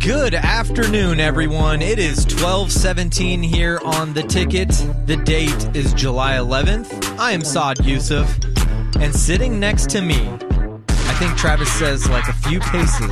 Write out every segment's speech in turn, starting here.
Good afternoon, everyone. It is 12:17 here on The Ticket. The date is July 11th. I am Saad Yusuf, and sitting next to me, I think Travis says like a few paces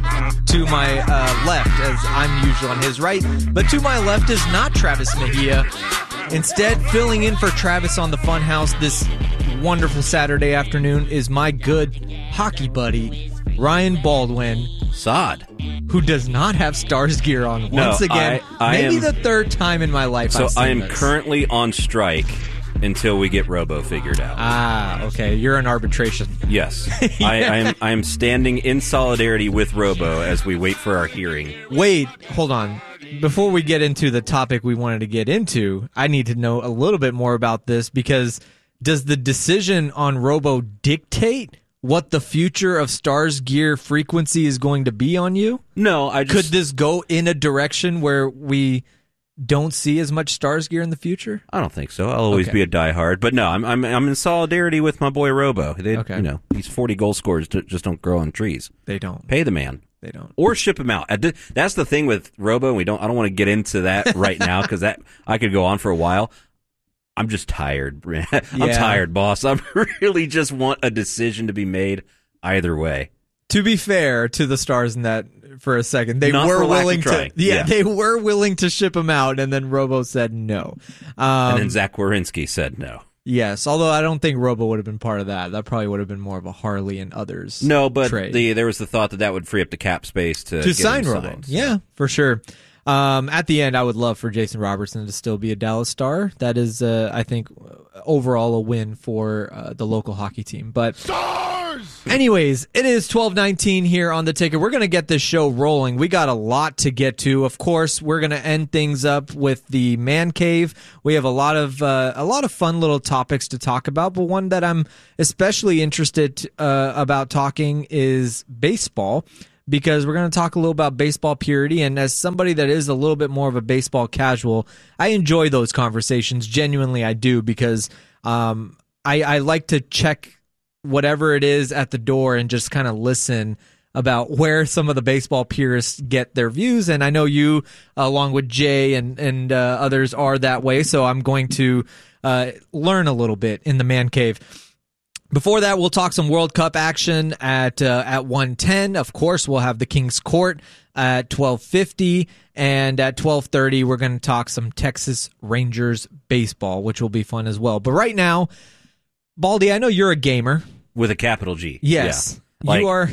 to my left, as I'm usually on his right, but to my left is not Travis Mejia. Instead, filling in for Travis on the Funhouse this wonderful Saturday afternoon is my good hockey buddy, Ryan Baldwin. Saad, who does not have Stars gear on once again. Maybe the third time in my life. So I am currently on strike until we get Robo figured out. Ah, okay. You're in arbitration. Yes. I am standing in solidarity with Robo as we wait for our hearing. Wait, hold on. Before we get into the topic we wanted to get into, I need to know a little bit more about this, because does the decision on Robo dictate what the future of Stars gear frequency is going to be on you? No, Could this go in a direction where we don't see as much Stars gear in the future? I don't think so. I'll always be a diehard, but no, I'm in solidarity with my boy Robo. You know, these 40 goal scorers just don't grow on trees. They don't. Pay the man. They don't. Or ship him out. That's the thing with Robo. I don't want to get into that right now, because I could go on for a while. I'm just tired. I'm tired, boss. I really just want a decision to be made either way. To be fair to the Stars in that, for a second, they Not were willing to. Yeah, they were willing to ship him out, and then Robo said no. And then Zach Werenski said no. Yes, although I don't think Robo would have been part of that. That probably would have been more of a Harley and others. No, but trade. There was the thought that would free up the cap space to sign Robo. Signed, so. Yeah, for sure. At the end, I would love for Jason Robertson to still be a Dallas Star. That is, I think, overall a win for the local hockey team. But Stars! Anyways, it is 12:19 here on The Ticket. We're going to get this show rolling. We got a lot to get to. Of course, we're going to end things up with the Man Cave. We have a lot of fun little topics to talk about, but one that I'm especially interested about talking is baseball, because we're going to talk a little about baseball purity. And as somebody that is a little bit more of a baseball casual, I enjoy those conversations. Genuinely, I do, because I like to check whatever it is at the door and just kind of listen about where some of the baseball purists get their views. And I know you, along with Jay and others, are that way. So I'm going to learn a little bit in the Man Cave. Before that, we'll talk some World Cup action at 1:10. Of course, we'll have the King's Court at 12:50, and at 12:30, we're going to talk some Texas Rangers baseball, which will be fun as well. But right now, Baldy, I know you're a gamer with a capital G. Yes, yeah. You are.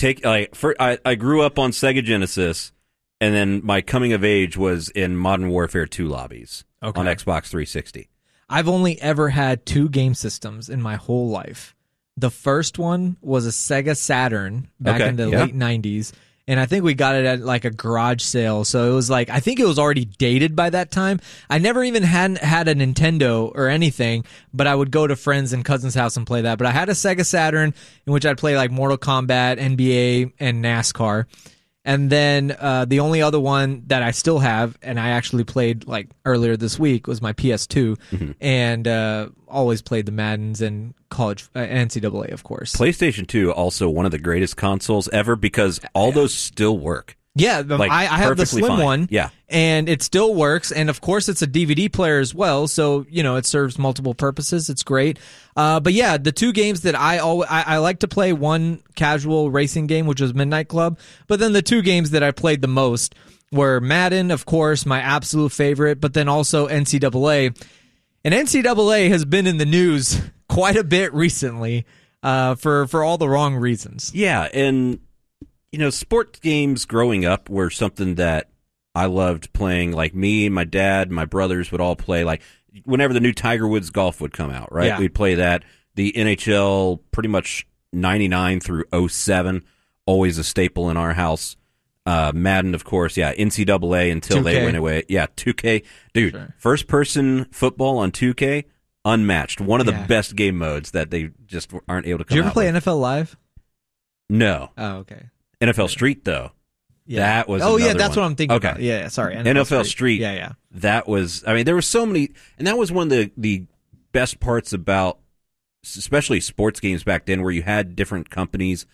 I grew up on Sega Genesis, and then my coming of age was in Modern Warfare 2 lobbies on Xbox 360. I've only ever had 2 game systems in my whole life. The first one was a Sega Saturn back in the late 90s, and I think we got it at like a garage sale. So it was like, I think it was already dated by that time. I never even had a Nintendo or anything, but I would go to friends and cousins' house and play that. But I had a Sega Saturn in which I'd play like Mortal Kombat, NBA, and NASCAR. And then the only other one that I still have, and I actually played like earlier this week, was my PS2, and always played the Maddens and college NCAA, of course. PlayStation 2, also one of the greatest consoles ever, because all those still work. Yeah, like, I have the slim one, and it still works, and of course it's a DVD player as well, so it serves multiple purposes. It's great. But yeah, the 2 games that I like to play, one casual racing game, which was Midnight Club, but then the 2 games that I played the most were Madden, of course, my absolute favorite, but then also NCAA. And NCAA has been in the news quite a bit recently for all the wrong reasons. Yeah, and sports games growing up were something that I loved playing. Like me, my dad, my brothers would all play. Like whenever the new Tiger Woods golf would come out, right? Yeah. We'd play that. The NHL, pretty much 99 through 07, always a staple in our house. Madden, of course, NCAA until 2K. They went away. Yeah, 2K. Dude, sure. First-person football on 2K, unmatched. One of the best game modes that they just aren't able to come out. Did you ever play with. NFL Live? No. Oh, okay. NFL Street, though. Yeah. That was that's one. what I'm thinking about. Yeah, sorry. NFL Street. Yeah. That was, there were so many, and that was one of the best parts about, especially sports games back then, where you had different companies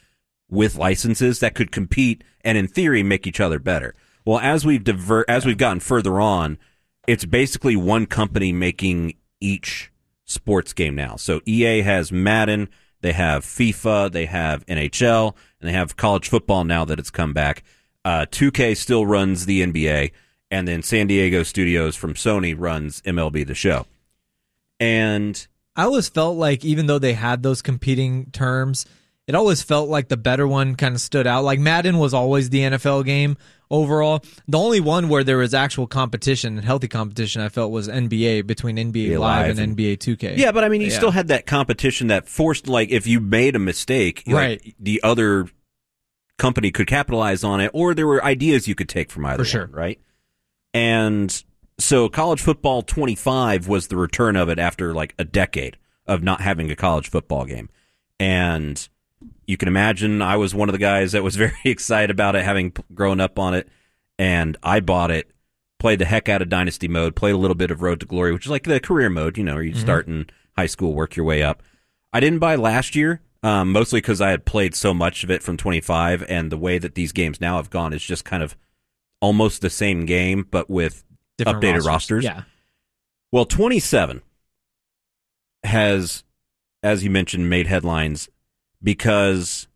with licenses that could compete and in theory make each other better. Well, as we've gotten further on, it's basically one company making each sports game now. So EA has Madden, they have FIFA, they have NHL, and they have college football now that it's come back. 2K still runs the NBA, and then San Diego Studios from Sony runs MLB The Show. And I always felt like even though they had those competing terms, it always felt like the better one kind of stood out. Like Madden was always the NFL game overall. The only one where there was actual competition and healthy competition I felt was NBA, between NBA Live and NBA 2K. Yeah, but I mean, you still had that competition that forced, like, if you made a mistake, right, like, the other company could capitalize on it, or there were ideas you could take from either For sure. one, right? And so College Football 25 was the return of it after like a decade of not having a college football game. And you can imagine I was one of the guys that was very excited about it, having grown up on it. And I bought it, played the heck out of Dynasty mode, played a little bit of Road to Glory, which is like the career mode, where you start in high school, work your way up. I didn't buy last year, mostly because I had played so much of it from 25, and the way that these games now have gone is just kind of almost the same game, but with different updated rosters. Yeah. Well, 27 has, as you mentioned, made headlines because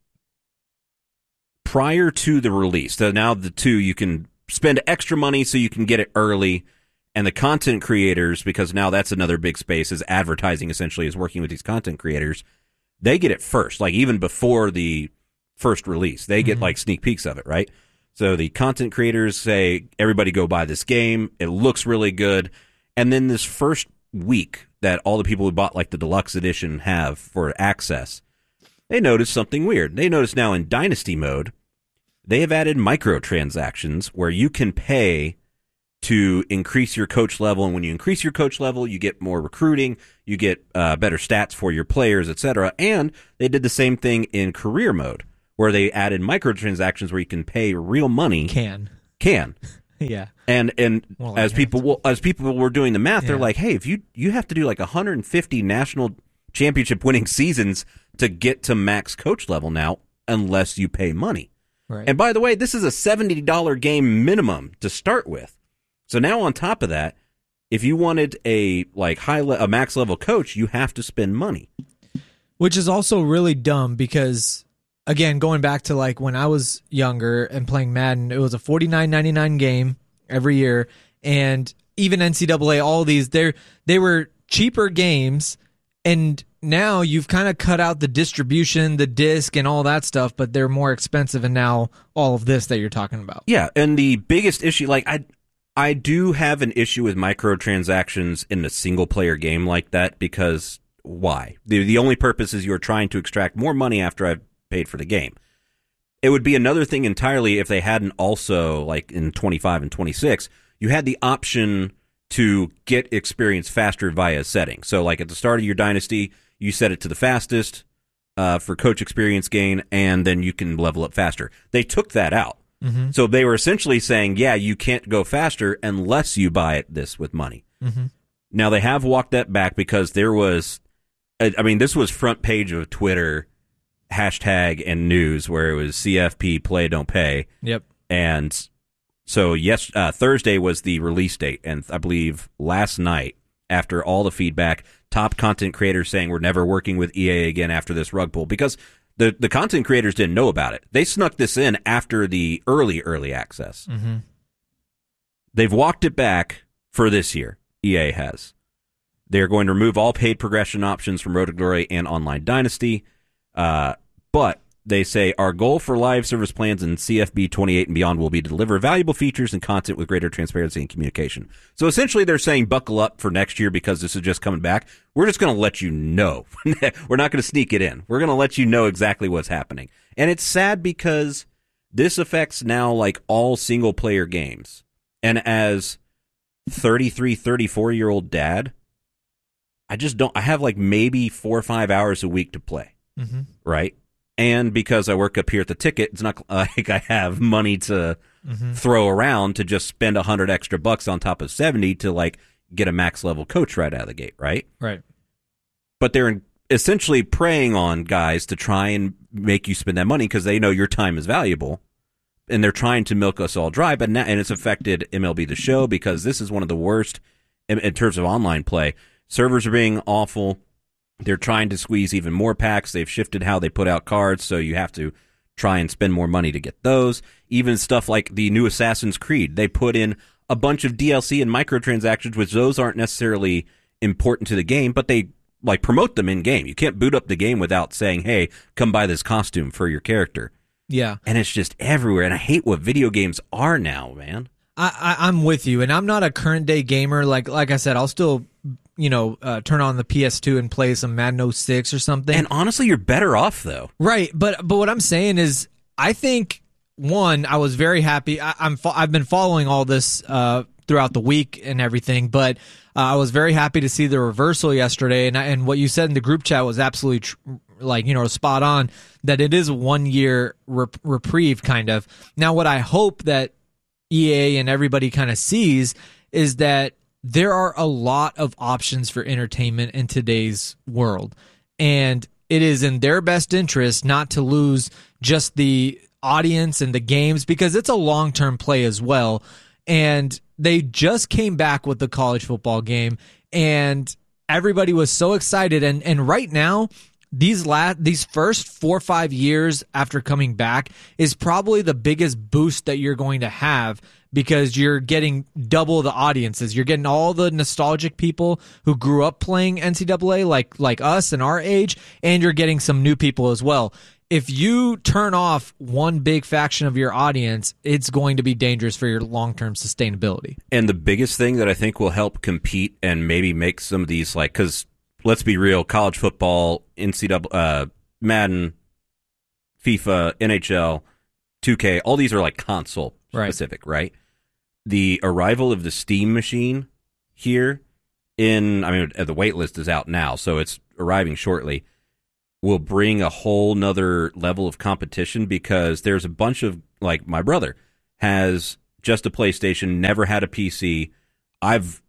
prior to the release, so now the two, you can spend extra money so you can get it early, and the content creators, because now that's another big space, is advertising essentially, is working with these content creators. They get it first, like even before the first release. They get like sneak peeks of it, right? So the content creators say, everybody go buy this game. It looks really good. And then this first week that all the people who bought like the deluxe edition have for access, they notice something weird. They notice now in Dynasty mode, they have added microtransactions where you can pay to increase your coach level. And when you increase your coach level, you get more recruiting, you get better stats for your players, etc. And they did the same thing in career mode, where they added microtransactions where you can pay real money. Can. Yeah. And well, as people were doing the math, they're like, hey, if you have to do like 150 national championship winning seasons to get to max coach level now, unless you pay money. Right. And by the way, this is a $70 game minimum to start with. So now on top of that, if you wanted a max level coach, you have to spend money. Which is also really dumb because, again, going back to like when I was younger and playing Madden, it was a $49.99 game every year, and even NCAA, all these, they were cheaper games, and now you've kind of cut out the distribution, the disc, and all that stuff, but they're more expensive, and now all of this that you're talking about. Yeah, and the biggest issue, like I do have an issue with microtransactions in a single-player game like that, because why? The only purpose is you're trying to extract more money after I've paid for the game. It would be another thing entirely if they hadn't also, like in 25 and 26, you had the option to get experience faster via setting. So like at the start of your dynasty, you set it to the fastest for coach experience gain, and then you can level up faster. They took that out. Mm-hmm. So they were essentially saying, yeah, you can't go faster unless you buy this with money. Mm-hmm. Now they have walked that back because there was, this was front page of Twitter hashtag and news where it was CFP play don't pay. Yep. And so Thursday was the release date, and I believe last night, after all the feedback, top content creators saying we're never working with EA again after this rug pull, because the content creators didn't know about it. They snuck this in after the early access. Mm-hmm. They've walked it back for this year. EA has. They're going to remove all paid progression options from Road to Glory and Online Dynasty. But they say our goal for live service plans in CFB 28 and beyond will be to deliver valuable features and content with greater transparency and communication. So essentially they're saying buckle up for next year because this is just coming back. We're just going to let you know. We're not going to sneak it in. We're going to let you know exactly what's happening. And it's sad because this affects now like all single player games. And as 33, 34-year-old dad, I have like maybe 4 or 5 hours a week to play. Mm-hmm. Right? And because I work up here at the ticket, it's not like I have money to throw around to just spend $100 extra on top of 70 to like get a max level coach right out of the gate, right? Right. But they're essentially preying on guys to try and make you spend that money because they know your time is valuable. And they're trying to milk us all dry, and it's affected MLB The Show because this is one of the worst in terms of online play. Servers are being awful. They're trying to squeeze even more packs. They've shifted how they put out cards, so you have to try and spend more money to get those. Even stuff like the new Assassin's Creed, they put in a bunch of DLC and microtransactions, which those aren't necessarily important to the game, but they like promote them in game. You can't boot up the game without saying, "Hey, come buy this costume for your character." Yeah. And it's just everywhere. And I hate what video games are now, man. I'm with you. And I'm not a current day gamer. Like I said, I'll still, turn on the PS2 and play some Madden 06 or something. And honestly, you're better off, though. Right. But what I'm saying is, I think, one, I was very happy. I've been following all this throughout the week and everything, but I was very happy to see the reversal yesterday. And what you said in the group chat was absolutely spot on, that it is a 1 year reprieve kind of. Now, what I hope that EA and everybody kind of sees is that there are a lot of options for entertainment in today's world. And it is in their best interest not to lose just the audience and the games, because it's a long-term play as well. And they just came back with the college football game, and everybody was so excited. And right now, these first 4 or 5 years after coming back is probably the biggest boost that you're going to have, because you're getting double the audiences. You're getting all the nostalgic people who grew up playing NCAA like us and our age, and you're getting some new people as well. If you turn off one big faction of your audience, it's going to be dangerous for your long-term sustainability. And the biggest thing that I think will help compete and maybe make some of these, because let's be real, college football, NCAA, Madden, FIFA, NHL, 2K, all these are like console specific, right? The arrival of the Steam machine here the wait list is out now, so it's arriving shortly, will bring a whole nother level of competition, because there's a bunch of, like, my brother has just a PlayStation, never had a PC. I'm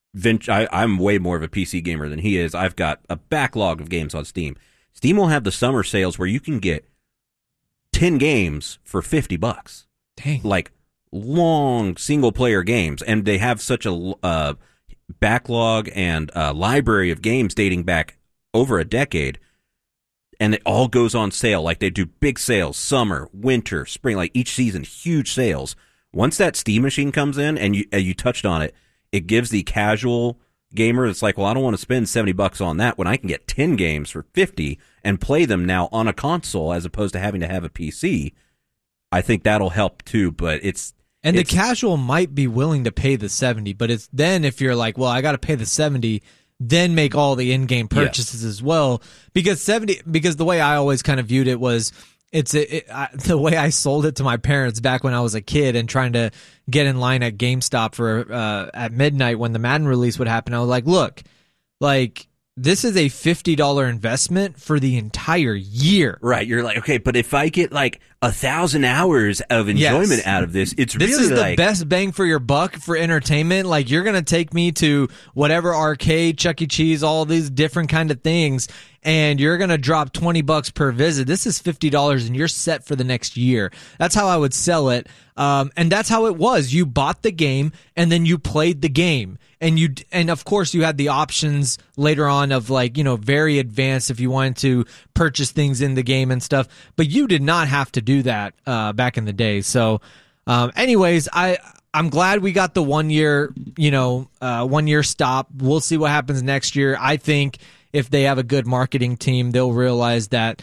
way more of a PC gamer than he is. I've got a backlog of games on Steam. Steam will have the summer sales where you can get 10 games for $50. Dang. Like long single-player games. And they have such a backlog and library of games dating back over a decade. And it all goes on sale. Like, they do big sales, summer, winter, spring, like each season, huge sales. Once that Steam machine comes in, and you touched on it, it gives the casual gamer, it's like, well, I don't want to spend $70 on that when I can get 10 games for $50 and play them now on a console as opposed to having to have a PC. I think that'll help too, but the casual might be willing to pay the $70, but it's then if you're like, well, I got to pay the $70, then make all the in-game purchases as well, because the way I always kind of viewed it was, the way I sold it to my parents back when I was a kid and trying to get in line at GameStop for at midnight when the Madden release would happen. I was like, look, like, this is a $50 investment for the entire year. Right. You're like, okay, but if I get like 1,000 hours of enjoyment out of this, this is the best bang for your buck for entertainment. Like, you're going to take me to whatever arcade, Chuck E. Cheese, all these different kind of things, and you're going to drop $20 per visit. This is $50 and you're set for the next year. That's how I would sell it. And that's how it was. You bought the game and then you played the game. And of course you had the options later on of, like, very advanced if you wanted to purchase things in the game and stuff, but you did not have to do that back in the day. So anyways, I'm glad we got the 1 year, 1 year stop. We'll see what happens next year. I think if they have a good marketing team, they'll realize that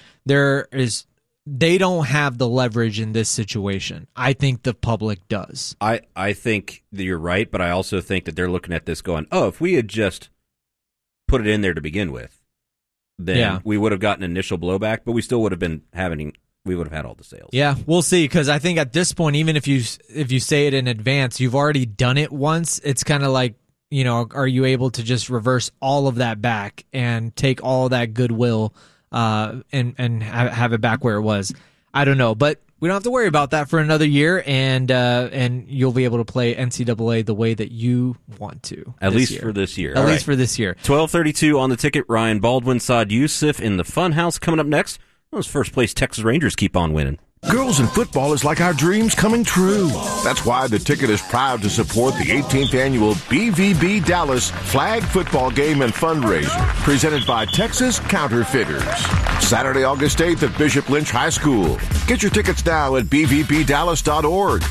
they don't have the leverage in this situation. I think the public does. I think that you're right, but I also think that they're looking at this going, oh, if we had just put it in there to begin with, then we would have gotten initial blowback, but we still would have we would have had all the sales. Yeah, we'll see, because I think at this point, even if you say it in advance, you've already done it once. It's kind of like, are you able to just reverse all of that back and take all of that goodwill and have it back where it was? I don't know, but we don't have to worry about that for another year, and you'll be able to play NCAA the way that you want to. At least for this year. At least for this year. 12:32 on the ticket. Ryan Baldwin, Saad Youssef in the Funhouse. Coming up next, Those first-place Texas Rangers keep on winning. Girls in football is like our dreams coming true. That's why the Ticket is proud to support the 18th annual BVB Dallas Flag Football Game and Fundraiser, presented by Texas Counterfeiters. Saturday, August 8th at Bishop Lynch High School. Get your tickets now at bvbdallas.org.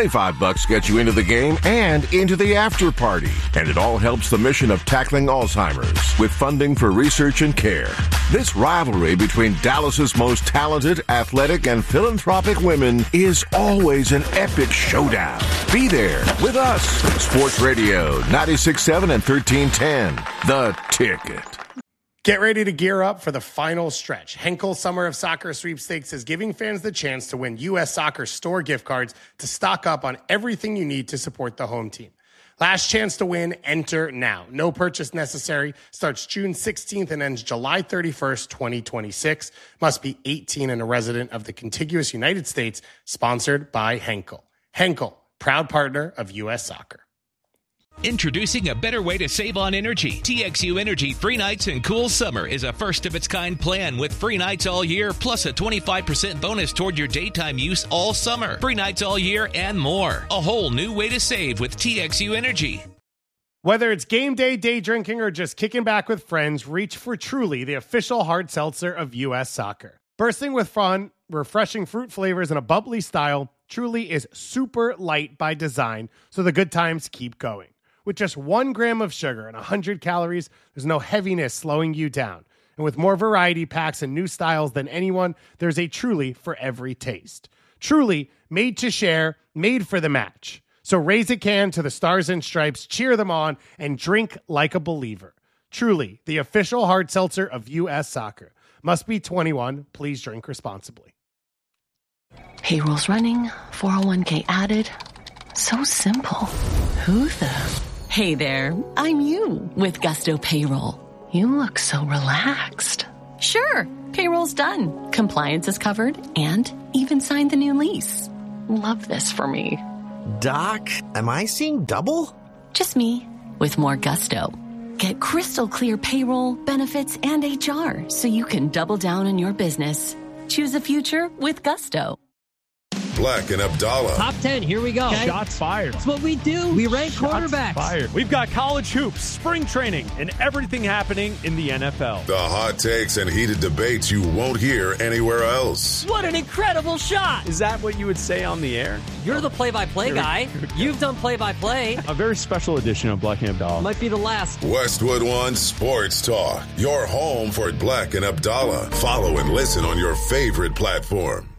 $25 gets you into the game and into the after party. And it all helps the mission of tackling Alzheimer's with funding for research and care. This rivalry between Dallas's most talented, athletic, and philanthropic women is always an epic showdown. Be there with us. Sports Radio 96.7 and 1310. The Ticket. Get ready to gear up for the final stretch. Henkel Summer of Soccer Sweepstakes is giving fans the chance to win U.S. Soccer store gift cards to stock up on everything you need to support the home team. Last chance to win, enter now. No purchase necessary. Starts June 16th and ends July 31st, 2026. Must be 18 and a resident of the contiguous United States. Sponsored by Henkel. Henkel, proud partner of U.S. Soccer. Introducing a better way to save on energy. TXU Energy Free Nights and Cool Summer is a first-of-its-kind plan with free nights all year, plus a 25% bonus toward your daytime use all summer. Free nights all year and more. A whole new way to save with TXU Energy. Whether it's game day, day drinking, or just kicking back with friends, reach for Truly, the official hard seltzer of U.S. Soccer. Bursting with fun, refreshing fruit flavors, and a bubbly style, Truly is super light by design, so the good times keep going. With just 1 gram of sugar and 100 calories, there's no heaviness slowing you down. And with more variety packs and new styles than anyone, there's a Truly for every taste. Truly, made to share, made for the match. So raise a can to the Stars and Stripes, cheer them on, and drink like a believer. Truly, the official hard seltzer of U.S. Soccer. Must be 21. Please drink responsibly. Payroll's running, 401k added. So simple. Who the... Hey there, I'm you with Gusto Payroll. You look so relaxed. Sure, payroll's done. Compliance is covered and even signed the new lease. Love this for me. Doc, am I seeing double? Just me with more gusto. Get crystal clear payroll, benefits, and HR so you can double down on your business. Choose a future with Gusto. Black and Abdallah. Top 10, here we go. Okay. Shots fired. That's what we do. We rank quarterbacks. Fired. We've got college hoops, spring training, and everything happening in the NFL. The hot takes and heated debates you won't hear anywhere else. What an incredible shot. Is that what you would say on the air? You're the play-by-play guy. You've done play-by-play. A very special edition of Black and Abdallah. Might be the last. Westwood One Sports Talk. Your home for Black and Abdallah. Follow and listen on your favorite platform.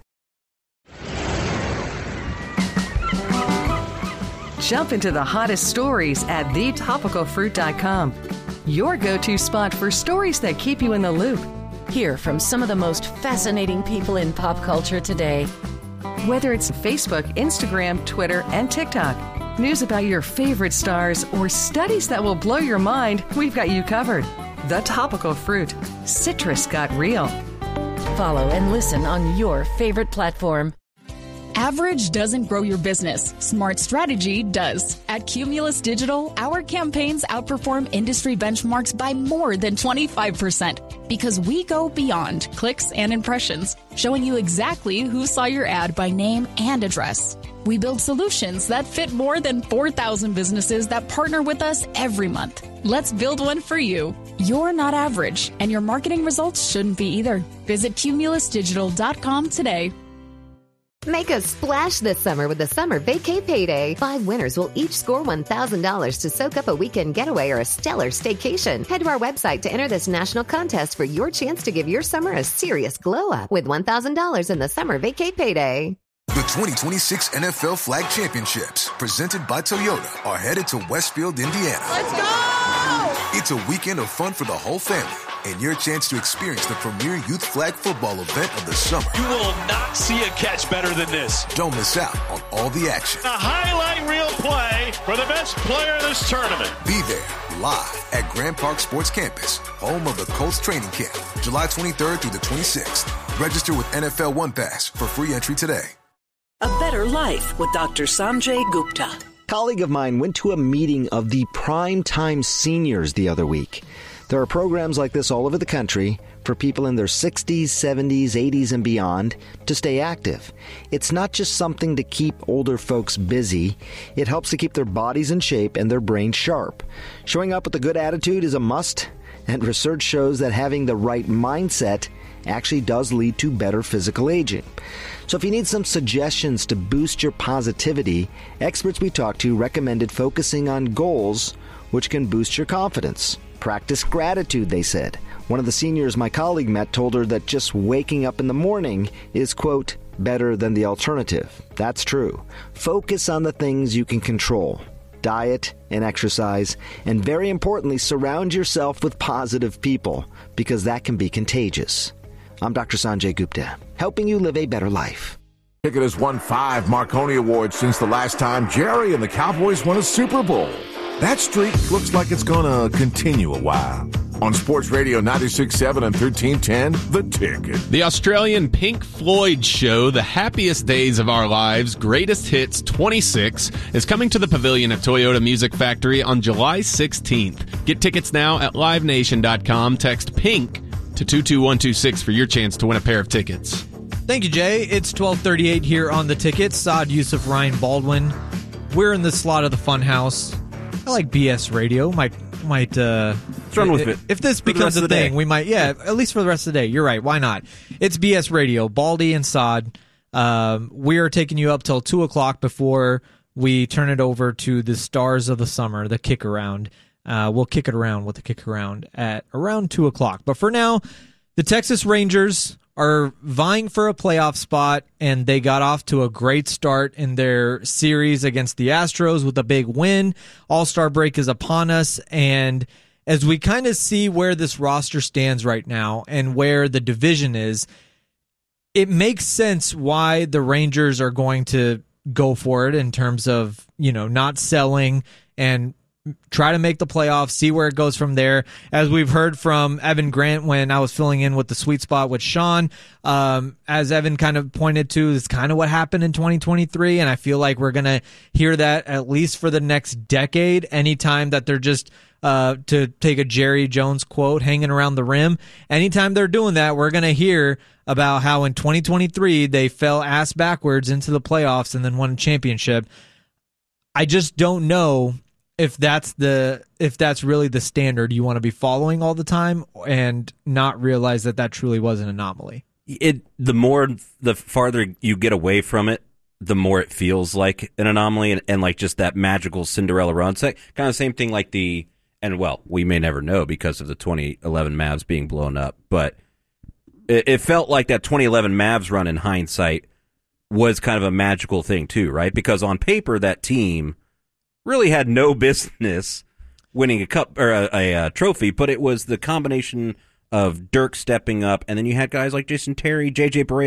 Jump into the hottest stories at thetopicalfruit.com. Your go-to spot for stories that keep you in the loop. Hear from some of the most fascinating people in pop culture today. Whether it's Facebook, Instagram, Twitter, and TikTok, news about your favorite stars, or studies that will blow your mind, we've got you covered. The Topical Fruit. Citrus got real. Follow and listen on your favorite platform. Average doesn't grow your business. Smart strategy does. At Cumulus Digital, our campaigns outperform industry benchmarks by more than 25% because we go beyond clicks and impressions, showing you exactly who saw your ad by name and address. We build solutions that fit more than 4,000 businesses that partner with us every month. Let's build one for you. You're not average, and your marketing results shouldn't be either. Visit cumulusdigital.com today. Make a splash this summer with the Summer Vacay Payday. 5 winners will each score $1,000 to soak up a weekend getaway or a stellar staycation. Head to our website to enter this national contest for your chance to give your summer a serious glow up with $1,000 in the Summer Vacay Payday. The 2026 NFL Flag Championships, presented by Toyota, are headed to Westfield, Indiana. Let's go! It's a weekend of fun for the whole family and your chance to experience the premier youth flag football event of the summer. You will not see a catch better than this. Don't miss out on all the action. A highlight reel play for the best player in this tournament. Be there live at Grand Park Sports Campus, home of the Colts training camp, July 23rd through the 26th. Register with NFL One Pass for free entry today. A Better Life with Dr. Sanjay Gupta. A colleague of mine went to a meeting of the Primetime Seniors the other week. There are programs like this all over the country for people in their 60s, 70s, 80s, and beyond to stay active. It's not just something to keep older folks busy. It helps to keep their bodies in shape and their brains sharp. Showing up with a good attitude is a must, and research shows that having the right mindset actually does lead to better physical aging. So if you need some suggestions to boost your positivity, experts we talked to recommended focusing on goals which can boost your confidence. Practice gratitude, they said. One of the seniors my colleague met told her that just waking up in the morning is, quote, better than the alternative. That's true. Focus on the things you can control. Diet and exercise, and very importantly, surround yourself with positive people, because that can be contagious. I'm Dr. Sanjay Gupta, helping you live a better life. Ticket has won 5 Marconi Awards since the last time Jerry and the Cowboys won a Super Bowl. That streak looks like it's going to continue a while. On Sports Radio 96.7 and 1310, The Ticket. The Australian Pink Floyd show, The Happiest Days of Our Lives, Greatest Hits 26, is coming to the Pavilion at Toyota Music Factory on July 16th. Get tickets now at livenation.com. Text PINK to 22126 for your chance to win a pair of tickets. Thank you, Jay. It's 12:38 here on The Ticket. Saad Yusuf, Ryan Baldwin. We're in the slot of the Funhouse. I like BS radio. Might let's run with it. If this becomes a thing, we might, at least for the rest of the day. You're right. Why not? It's BS Radio. Baldy and Saad. We are taking you up till 2 o'clock before we turn it over to the Stars of the Summer, the kick around. We'll kick it around with the kick around at around 2 o'clock. But for now, the Texas Rangers are vying for a playoff spot, and they got off to a great start in their series against the Astros with a big win. All-Star break is upon us, and as we kind of see where this roster stands right now and where the division is, it makes sense why the Rangers are going to go for it in terms of, not selling and try to make the playoffs, see where it goes from there. As we've heard from Evan Grant when I was filling in with the Sweet Spot with Sean, as Evan kind of pointed to, is kind of what happened in 2023, and I feel like we're going to hear that at least for the next decade, anytime that they're just, to take a Jerry Jones quote, hanging around the rim. Anytime they're doing that, we're going to hear about how in 2023 they fell ass backwards into the playoffs and then won a championship. I just don't know if that's really the standard you want to be following all the time, and not realize that truly was an anomaly. The farther you get away from it, the more it feels like an anomaly and like just that magical Cinderella run. It's like kind of the same thing like we may never know because of the 2011 Mavs being blown up, but it felt like that 2011 Mavs run in hindsight was kind of a magical thing too, right? Because on paper, that team really had no business winning a cup or a trophy, but it was the combination of Dirk stepping up, and then you had guys like Jason Terry, J.J. Barea,